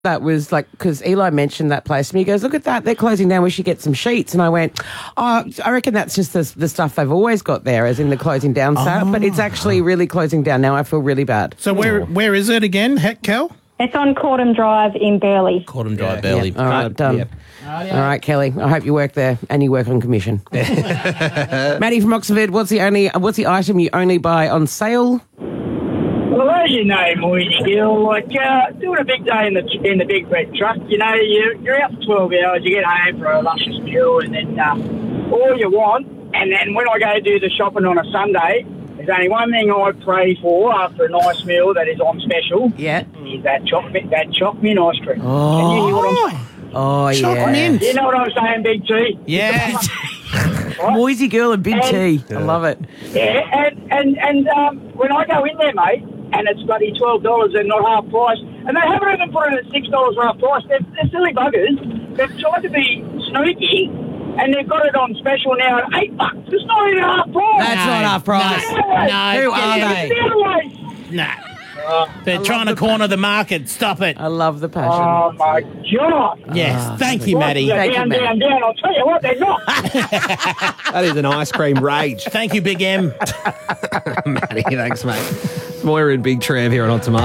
that was like, because Eli mentioned that place to me. He goes, look at that, they're closing down, we should get some sheets. And I went, oh, I reckon that's just the stuff they've always got there, as in the closing down sale. But it's actually really closing down now. I feel really bad. So where is it again, Kel? It's on Cordham Drive in Burleigh. Cordham Drive, Burleigh. All right, done. Yep. All right, Kelly, I hope you work there and you work on commission. Maddie from Oxford, what's the item you only buy on sale? Well, as you know, Moisey Gill, like doing a big day in the big red truck, you know, you're out for 12 hours, you get home for a luscious meal, and then all you want. And then when I go do the shopping on a Sunday, there's only one thing I pray for after a nice meal that is on special. Yeah. Is that choc mint ice cream. Oh. Can you hear what I'm saying? Oh, Choc yeah. mint. You know what I'm saying, Big T? Yeah. Moisey Girl and Big T. I love it. Yeah, and when I go in there, mate, and it's bloody $12 and not half price, and they haven't even put it at $6 half price. They're silly buggers. They've tried to be sneaky, and they've got it on special now at $8. It's not even half price. That's not half price. No. Who are they? The other way. Nah. They're trying to corner the market. Stop it. I love the passion. Oh, my God. Yes. Thank you, Maddie. Thank you, Down, Maddie. down, down. I'll tell you what, they're not. That is an ice cream rage. Thank you, Big M. Maddie, thanks, mate. Moira and Big Trev here on Tomato.